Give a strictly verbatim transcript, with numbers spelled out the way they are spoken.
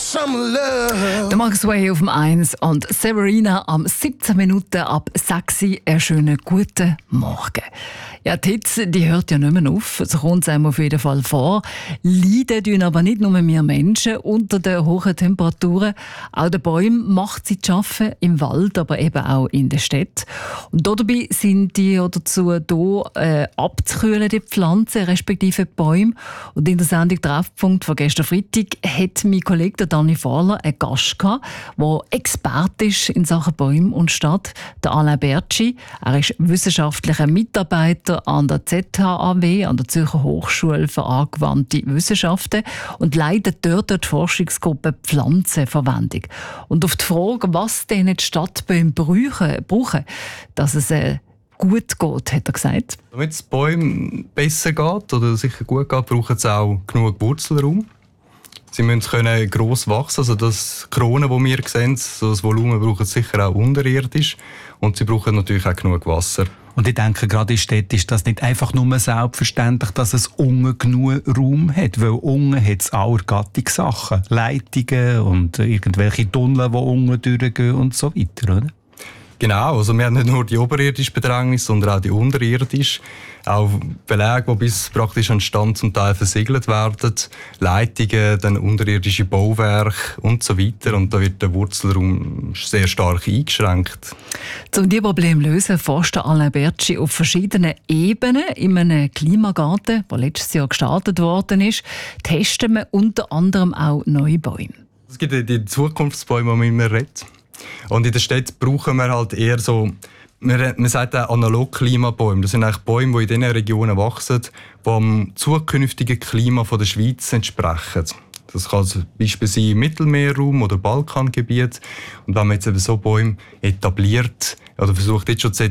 Der Max Way auf dem eins und Severina am siebzehn Minuten ab sechs Uhr. Einen schönen guten Morgen. Ja, die Hitze, die hört ja nicht mehr auf. So kommt es einem auf jeden Fall vor. Leiden tun aber nicht nur wir Menschen unter den hohen Temperaturen. Auch den Bäumen macht sie zu schaffen, im Wald, aber eben auch in der Stadt. Und dabei sind die dazu da, äh, abzukühlen, die Pflanzen, respektive die Bäume. Und in der Sendung «Treffpunkt» von gestern Freitag hat mein Kollege Dani Fahler einen Gast gehabt, der Experte ist in Sachen Bäume und Stadt, der Alain Bertschi. Er ist wissenschaftlicher Mitarbeiter an der Z H A W, an der Zürcher Hochschule für angewandte Wissenschaften, und leitet dort die Forschungsgruppe Pflanzenverwendung. Und auf die Frage, was denn die Stadtbäume brauchen, brauchen, dass es äh, gut geht, hat er gesagt. Damit es Bäumen besser geht oder sicher gut geht, brauchen sie auch genug Wurzelraum. Sie müssen können gross wachsen, also das Kronen, das wir sehen, so das Volumen brauchen sie sicher auch unterirdisch, und sie brauchen natürlich auch genug Wasser. Und ich denke, gerade in Städten ist das nicht einfach nur selbstverständlich, dass es unten genug Raum hat, weil unten hat es auch Gattungssachen, Leitungen und irgendwelche Tunnel, die unten durchgehen und so weiter, oder? Genau, also wir haben nicht nur die oberirdische Bedrängnis, sondern auch die unterirdische. Auch Belege, die bis praktisch an Stand zum Teil versiegelt werden, Leitungen, dann unterirdische Bauwerke und so weiter. Und da wird der Wurzelraum sehr stark eingeschränkt. Um dieses Problem zu lösen, forscht Alain Bertschi auf verschiedenen Ebenen. In einem Klimagarten, der letztes Jahr gestartet worden ist, testen wir unter anderem auch neue Bäume. Es gibt die Zukunftsbäume, die man immer redet. Und in der Stadt brauchen wir halt eher so, man, man sagt auch Analog-Klimabäume. Das sind eigentlich Bäume, die in den Regionen wachsen, die dem zukünftigen Klima von der Schweiz entsprechen. Das kann zum Beispiel sein im Mittelmeerraum oder Balkangebiet. Und wenn man jetzt eben so Bäume etabliert oder versucht jetzt schon zu